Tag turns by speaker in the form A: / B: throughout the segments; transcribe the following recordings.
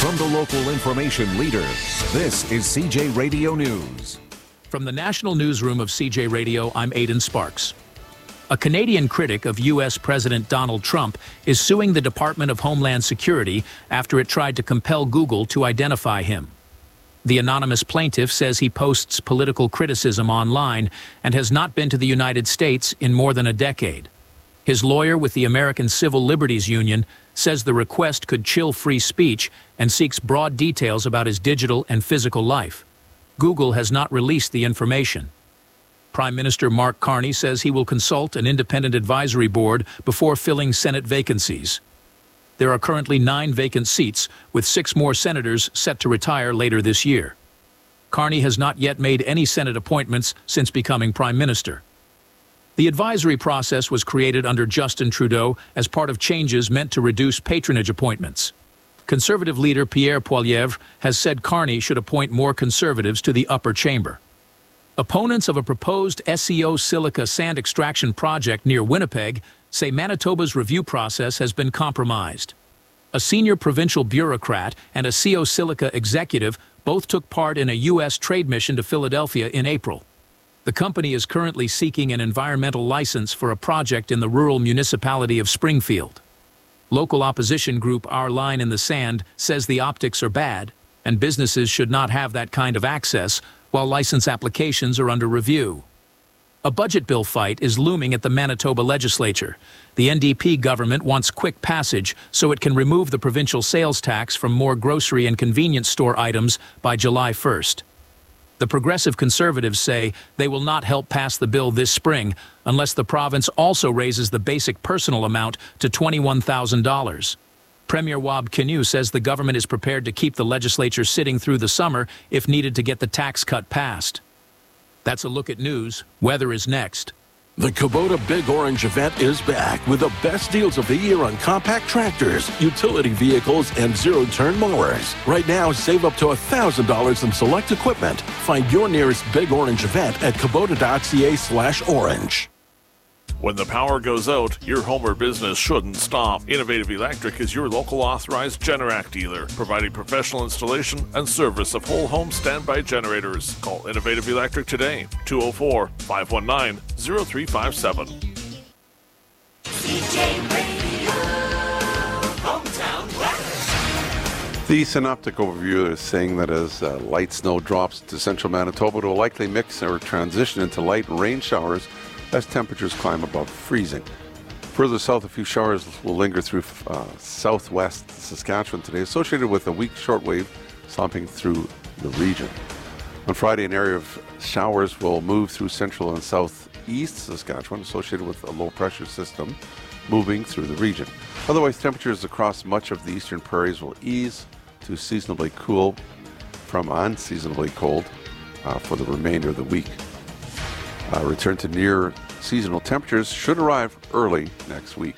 A: From the local information leader, this is CJ Radio News.
B: From the National Newsroom of CJ Radio, I'm Aidan Sparks. A Canadian critic of U.S. President Donald Trump is suing the Department of Homeland Security after it tried to compel Google to identify him. The anonymous plaintiff says he posts political criticism online and has not been to the United States in more than a decade. His lawyer with the American Civil Liberties Union says the request could chill free speech and seeks broad details about his digital and physical life. Google has not released the information. Prime Minister Mark Carney says he will consult an independent advisory board before filling Senate vacancies. There are currently 9 vacant seats, with 6 more senators set to retire later this year. Carney has not yet made any Senate appointments since becoming Prime Minister. The advisory process was created under Justin Trudeau as part of changes meant to reduce patronage appointments. Conservative leader Pierre Poilievre has said Carney should appoint more conservatives to the upper chamber. Opponents of a proposed SCO silica sand extraction project near Winnipeg say Manitoba's review process has been compromised. A senior provincial bureaucrat and a CO Silica executive both took part in a U.S. trade mission to Philadelphia in April. The company is currently seeking an environmental license for a project in the rural municipality of Springfield. Local opposition group Our Line in the Sand says the optics are bad and businesses should not have that kind of access while license applications are under review. A budget bill fight is looming at the Manitoba legislature. The NDP government wants quick passage so it can remove the provincial sales tax from more grocery and convenience store items by July 1st. The Progressive Conservatives say they will not help pass the bill this spring unless the province also raises the basic personal amount to $21,000. Premier Wab Kinew says the government is prepared to keep the legislature sitting through the summer if needed to get the tax cut passed. That's a look at news. Weather is next.
C: The Kubota Big Orange event is back with the best deals of the year on compact tractors, utility vehicles, and zero-turn mowers. Right now, save up to $1,000 in select equipment. Find your nearest Big Orange event at kubota.ca/orange.
D: When the power goes out, your home or business shouldn't stop. Innovative Electric is your local authorized Generac dealer, providing professional installation and service of whole home standby generators. Call Innovative Electric today, 204-519-0357.
E: CJ Radio, hometown weather.
F: The synoptic overview is saying that as light snow drops to central Manitoba, it will likely mix or transition into light rain showers as temperatures climb above freezing. Further south, a few showers will linger through southwest Saskatchewan today, associated with a weak shortwave slumping through the region. On Friday, an area of showers will move through central and southeast Saskatchewan, associated with a low-pressure system moving through the region. Otherwise, temperatures across much of the eastern prairies will ease to seasonably cool from unseasonably cold for the remainder of the week. Return to near seasonal temperatures should arrive early next week.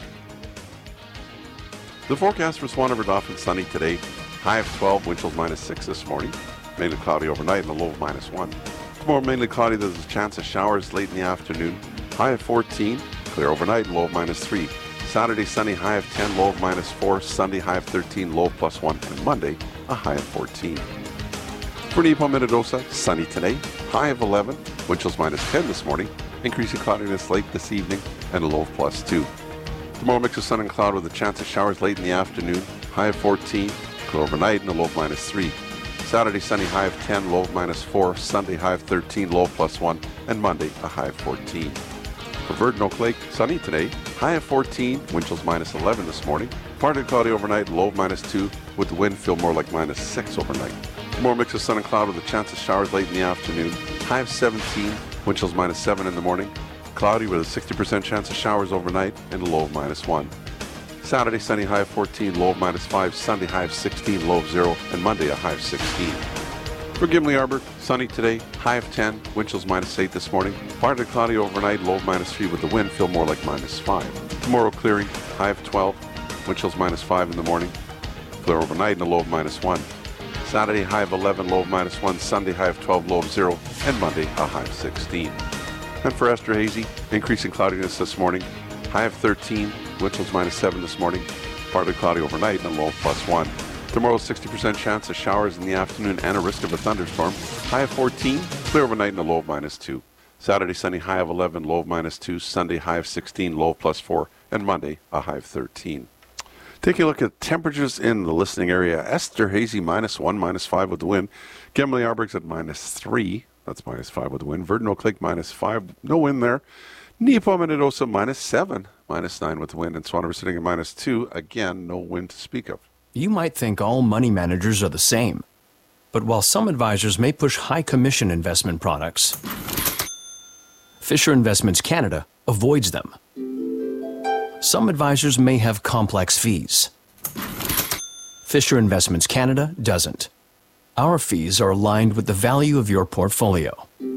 F: The forecast for Swan River Dauphin, sunny today, high of 12, wind chills -6 this morning, mainly cloudy overnight and a low of -1. Tomorrow mainly cloudy, there's a chance of showers late in the afternoon, high of 14, clear overnight, low of -3. Saturday sunny, high of 10, low of -4, Sunday high of 13, low of +1, and Monday a high of 14. For Neepaw, Minnedosa, sunny today, high of 11, wind chills -10 this morning, increasing cloudiness late this evening, and a low of +2. Tomorrow, mix of sun and cloud with a chance of showers late in the afternoon, high of 14, clear overnight, and a low of -3. Saturday, sunny, high of 10, low of -4, Sunday, high of 13, low of +1, and Monday, a high of 14. For Virgin Oak Lake, sunny today, high of 14, wind chills -11 this morning, partly cloudy overnight, low of -2, with the wind feel more like -6 overnight. More mix of sun and cloud with a chance of showers late in the afternoon. High of 17, wind chills -7 in the morning. Cloudy with a 60% chance of showers overnight and a low of -1. Saturday, sunny, high of 14, low of -5. Sunday, high of 16, low of 0. And Monday, a high of 16. For Gimli Arbor, sunny today, high of 10, wind chills -8 this morning. Partly cloudy overnight, low of -3 with the wind feel more like -5. Tomorrow, clearing, high of 12, wind chills -5 in the morning. Clear overnight and a low of -1. Saturday, high of 11, low of -1. Sunday, high of 12, low of 0. And Monday, a high of 16. And for Esterhazy, increasing cloudiness this morning. High of 13, wind chills -7 this morning. Partly cloudy overnight and a low of +1. Tomorrow, 60% chance of showers in the afternoon and a risk of a thunderstorm. High of 14, clear overnight and a low of -2. Saturday, sunny, high of 11, low of -2. Sunday, high of 16, low of +4. And Monday, a high of 13. Taking a look at temperatures in the listening area. Esterhazy, -1, -5 with the wind. Gemini Arborg's at -3. That's -5 with the wind. Verdun Oak Lake, -5. No wind there. Neepawa Minnedosa, -7. -9 with the wind. And Swan River sitting at -2. Again, no wind to speak of.
G: You might think all money managers are the same. But while some advisors may push high commission investment products, Fisher Investments Canada avoids them. Some advisors may have complex fees. Fisher Investments Canada doesn't. Our fees are aligned with the value of your portfolio.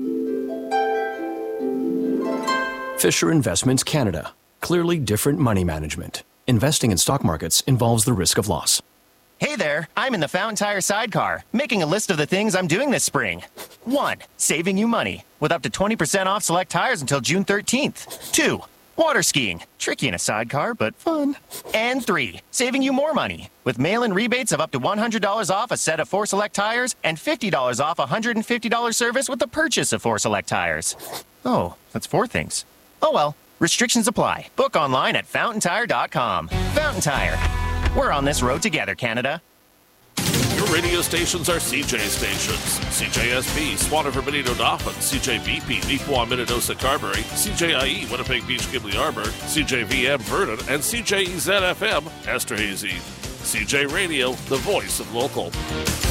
G: Fisher Investments Canada. Clearly different money management. Investing in stock markets involves the risk of loss.
H: Hey there, I'm in the Fountain Tire sidecar, making a list of the things I'm doing this spring. 1. Saving you money, with up to 20% off select tires until June 13th. 2. Water skiing, tricky in a sidecar, but fun. And 3. Saving you more money, with mail-in rebates of up to $100 off a set of 4 select tires and $50 off a $150 service with the purchase of 4 select tires. Oh, that's 4 things. Oh well, restrictions apply. Book online at fountaintire.com. Fountain Tire. We're on this road together, Canada.
D: Your radio stations are CJ stations. CJSB, Swan River, Benito, Dauphin. CJVP, Neepawa, Minnedosa, Carberry. CJIE, Winnipeg Beach, Ghibli Arbor. CJVM, Verdun. And CJEZ-FM, Esterhazy. CJ Radio, the voice of local.